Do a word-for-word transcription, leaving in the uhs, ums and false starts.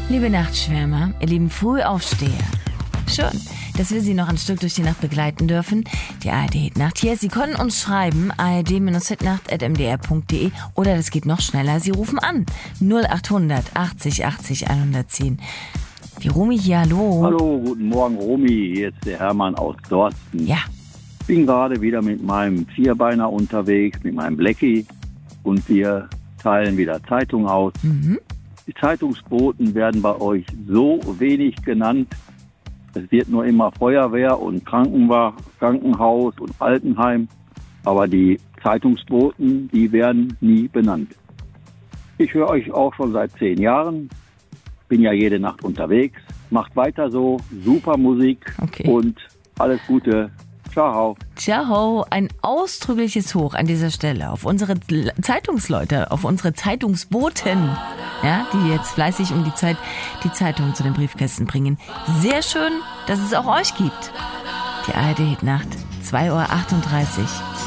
Liebe Nachtschwärmer, ihr lieben Frühaufsteher. Schön, dass wir Sie noch ein Stück durch die Nacht begleiten dürfen. Die A R D-Hitnacht hier. Sie können uns schreiben, a r d hitnacht at m d r punkt d e oder das geht noch schneller. Sie rufen an. null achthundert achtzig achtzig hundertzehn. Die Romy hier, hallo. Hallo, guten Morgen Romy. Hier ist der Hermann aus Dorsten. Ja. Bin gerade wieder mit meinem Vierbeiner unterwegs, mit meinem Blackie. Und wir teilen wieder Zeitung aus. Mhm. Die Zeitungsboten werden bei euch so wenig genannt. Es wird nur immer Feuerwehr und Krankenwagen, Krankenhaus und Altenheim. Aber die Zeitungsboten, die werden nie benannt. Ich höre euch auch schon seit zehn Jahren. Bin ja jede Nacht unterwegs. Macht weiter so. Super Musik. Okay. Und alles Gute. Ciao. Ciao. Ein ausdrückliches Hoch an dieser Stelle auf unsere Zeitungsleute, auf unsere Zeitungsboten, ja, die jetzt fleißig um die Zeit die Zeitung zu den Briefkästen bringen. Sehr schön, dass es auch euch gibt. Die A R D-Hitnacht, zwei Uhr achtunddreißig.